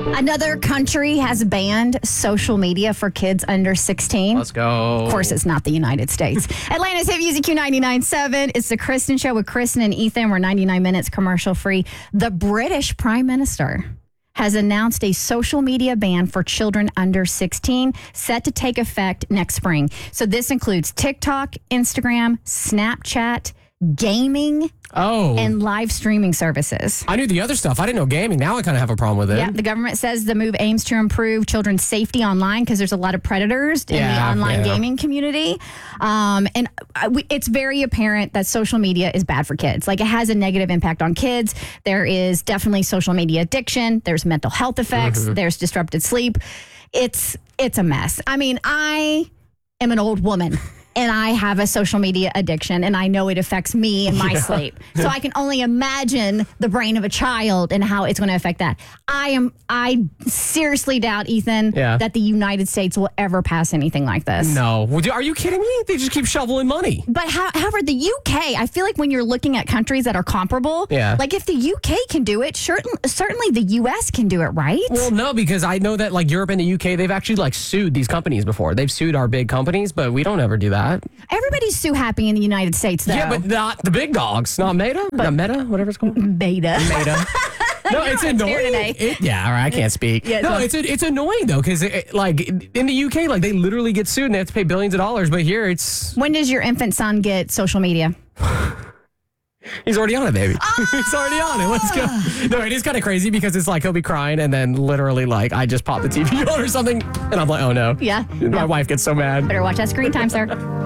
Another country has banned social media for kids under 16. Let's go. Of course, it's not the United States. Atlanta's Hit Music Q99.7. It's the Kristen Show with Kristen and Ethan. We're 99 minutes commercial free. The British Prime Minister has announced a social media ban for children under 16 set to take effect next spring. So this includes TikTok, Instagram, Snapchat, gaming, and live streaming services. I knew the other stuff. I didn't know gaming. Now I kind of have a problem with it. Yeah, the government says the move aims to improve children's safety online because there's a lot of predators in the online gaming community. It's very apparent that social media is bad for kids. Like, it has a negative impact on kids. There is definitely social media addiction. There's mental health effects. There's disrupted sleep. It's a mess. I mean, I am an old woman. And I have a social media addiction, and I know it affects me and my sleep. So I can only imagine the brain of a child and how it's going to affect that. I seriously doubt, Ethan, that the United States will ever pass anything like this. No. Are you kidding me? They just keep shoveling money. But however, the UK, I feel like when you're looking at countries that are comparable, like if the UK can do it, certainly the US can do it, right? Well, no, because I know that like Europe and the UK, they've actually sued these companies before. They've sued our big companies, but we don't ever do that. Everybody's so happy in the United States, though. Yeah, but not the big dogs. Not Meta? Not Meta? Whatever it's called? Meta. No, it's annoying. All right, I can't speak. It's annoying, though, because like in the UK, like they literally get sued and they have to pay billions of dollars. But here it's... When does your infant son get social media? He's already on it, baby. He's already on it. Let's go. No, it is kind of crazy because it's like he'll be crying and then literally like I just pop the TV on or something and I'm like, oh no. Yeah. My wife gets so mad. Better watch that screen time, sir.